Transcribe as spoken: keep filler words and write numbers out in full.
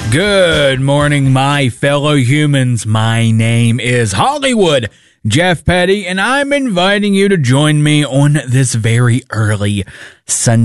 Good morning, my fellow humans. My name is Hollywood Jeff Petty, and I'm inviting you to join me on this very early Sunday